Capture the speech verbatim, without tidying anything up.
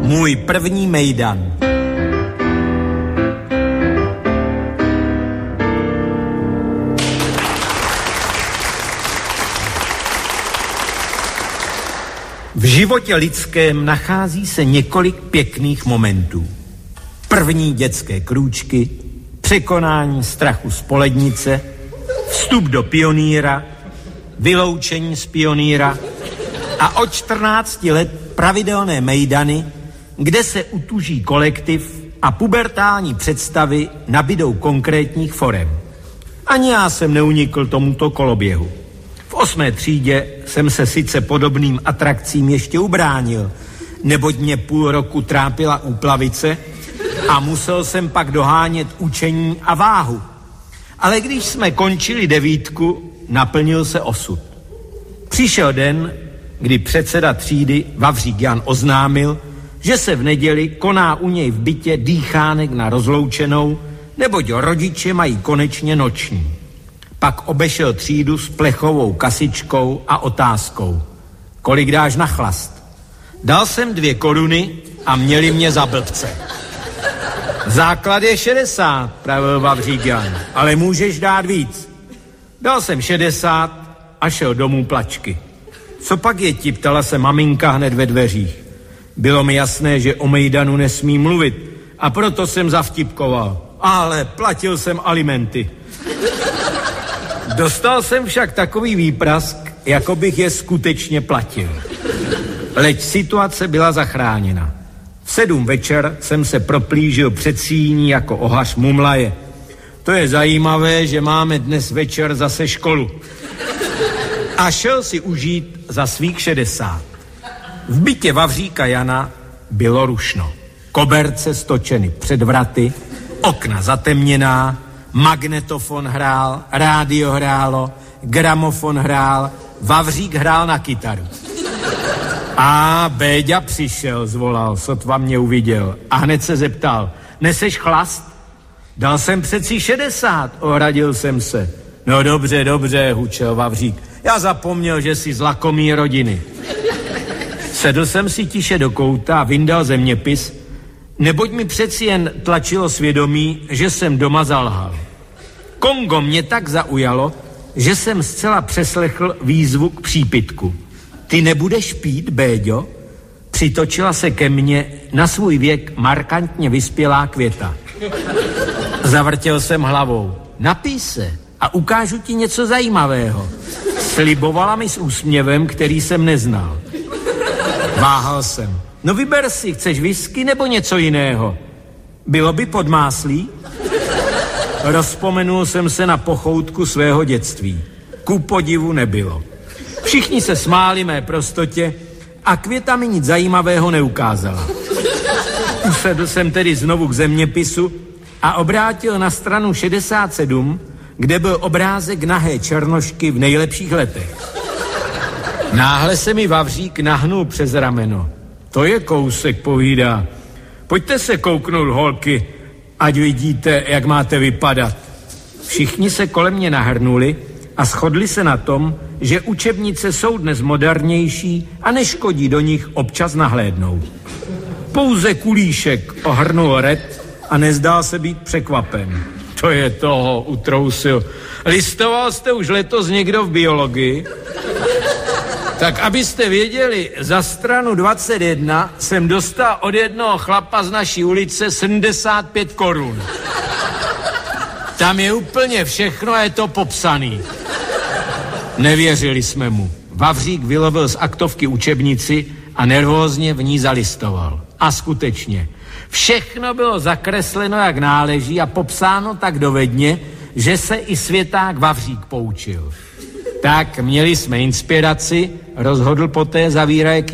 Můj první mejdan. V životě lidském nachází se několik pěkných momentů. První dětské krůčky, překonání strachu z polednice, vstup do pionýra, vyloučení z pionýra a od čtrnácti let pravidelné mejdany, kde se utuží kolektiv a pubertální představy nabydou konkrétních forem. Ani já jsem neunikl tomuto koloběhu. V osmé třídě jsem se sice podobným atrakcím ještě ubránil, neboť mě půl roku trápila úplavice a musel jsem pak dohánět učení a váhu. Ale když jsme končili devítku, naplnil se osud. Přišel den, kdy předseda třídy Vavřík Jan oznámil, že se v neděli koná u něj v bytě dýchánek na rozloučenou, neboť rodiče mají konečně noční. Pak obešel třídu s plechovou kasičkou a otázkou. Kolik dáš na chlast? Dal jsem dvě koruny a měli mě za blbce. Základ je šedesát, pravil Vavřík Jan, ale můžeš dát víc. Dal jsem šedesát a šel domů plačky. Co pak je ti, ptala se maminka hned ve dveřích. Bylo mi jasné, že o mejdanu nesmí mluvit a proto jsem zavtipkoval. Ale platil jsem alimenty. Dostal jsem však takový výprask, jako bych je skutečně platil. Leč situace byla zachráněna. V sedm večer jsem se proplížil před síní jako ohař mumlaje. To je zajímavé, že máme dnes večer zase školu. A šel si užít za svých šedesát. V bytě Vavříka Jana bylo rušno. Koberce stočeny před vraty, okna zatemněná, magnetofon hrál, rádio hrálo, gramofon hrál, Vavřík hrál na kytaru. A Béďa přišel, zvolal, sotva mě uviděl a hned se zeptal, neseš chlast? Dal jsem přeci šedesát, ohradil jsem se. No dobře, dobře, hučel Vavřík, já zapomněl, že jsi z lakomý rodiny. Sedl jsem si tiše do kouta a vyndal zeměpis, neboť mi přeci jen tlačilo svědomí, že jsem doma zalhal. Kongo mě tak zaujalo, že jsem zcela přeslechl výzvu k přípitku. Ty nebudeš pít, Béďo? Přitočila se ke mně na svůj věk markantně vyspělá Květa. Zavrtěl jsem hlavou. Napij se a ukážu ti něco zajímavého. Slibovala mi s úsměvem, který jsem neznal. Váhal jsem. No vyber si, chceš whisky nebo něco jiného? Bylo by podmáslí? Rozpomenul jsem se na pochoutku svého dětství. Ku podivu nebylo. Všichni se smáli mé prostotě a Květa mi nic zajímavého neukázala. Usedl jsem tedy znovu k zeměpisu a obrátil na stranu šedesát sedm, kde byl obrázek nahé černošky v nejlepších letech. Náhle se mi Vavřík nahnul přes rameno. To je kousek, povídá. Pojďte se kouknout, holky, ať vidíte, jak máte vypadat. Všichni se kolem mě nahrnuli a shodli se na tom, že učebnice jsou dnes modernější a neškodí do nich občas nahlédnout. Pouze Kulíšek ohrnul red a nezdál se být překvapen. To je toho, utrousil. Listoval jste už letos někdo v biologii? Tak abyste věděli, za stranu dvacet jedna jsem dostal od jednoho chlapa z naší ulice sedmdesát pět korun. Tam je úplně všechno a je to popsaný. Nevěřili jsme mu. Vavřík vylovil z aktovky učebnici a nervózně v ní zalistoval. A skutečně, všechno bylo zakresleno jak náleží a popsáno tak dovedně, že se i světák Vavřík poučil. Tak měli jsme inspiraci, rozhodl poté zavíraje